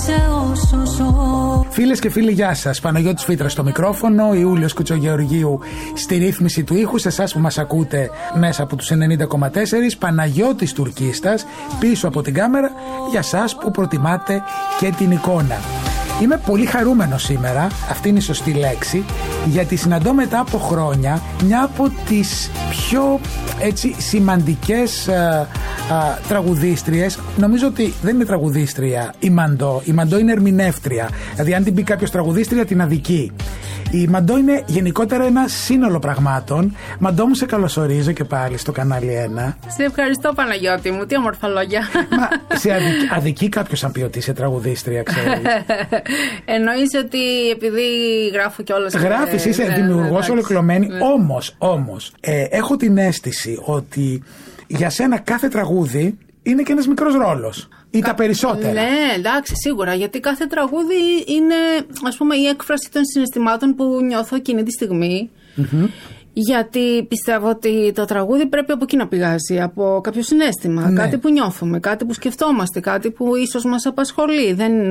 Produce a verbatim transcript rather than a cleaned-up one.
Φίλες και φίλοι, γεια σας. Παναγιώτης Φίτρας στο μικρόφωνο, Ιούλιος Κουτσογεωργίου στη ρύθμιση του ήχου. Σε εσάς που μας ακούτε μέσα από τους ενενήντα κόμμα τέσσερα, Παναγιώτης Τουρκίστας πίσω από την κάμερα, για σας που προτιμάτε και την εικόνα. Είμαι πολύ χαρούμενος σήμερα, αυτή είναι η σωστή λέξη, γιατί συναντώ μετά από χρόνια μια από τις πιο έτσι σημαντικές α, α, τραγουδίστριες. Νομίζω ότι δεν είναι τραγουδίστρια η Μαντό. Η Μαντό είναι ερμηνεύτρια. Δηλαδή, αν την πει κάποιος τραγουδίστρια, την αδικεί. Η Μαντό είναι γενικότερα ένα σύνολο πραγμάτων. Μαντό, μου σε καλωσορίζω και πάλι στο κανάλι ένα. Σε ευχαριστώ, Παναγιώτη μου, τι όμορφα λόγια. Μα σε αδικεί, αδικεί κάποιος αν πει ότι είσαι τραγουδίστρια, ξέρεις? Εννοείς ότι επειδή γράφω κιόλας. Γράφεις, είσαι ναι, δημιουργός, ναι, ολοκληρωμένη. ναι. Όμως, όμως ε, έχω την αίσθηση ότι για σένα κάθε τραγούδι είναι και ένας μικρός ρόλος. Ή Κα... τα περισσότερα. Ναι, εντάξει, σίγουρα. Γιατί κάθε τραγούδι είναι, ας πούμε, η έκφραση των συναισθημάτων που νιώθω εκείνη τη στιγμή. Mm-hmm. Γιατί πιστεύω ότι το τραγούδι πρέπει από εκεί να πηγάζει, από κάποιο συναίσθημα. Ναι. Κάτι που νιώθουμε, κάτι που σκεφτόμαστε, κάτι που ίσως μας απασχολεί. Δεν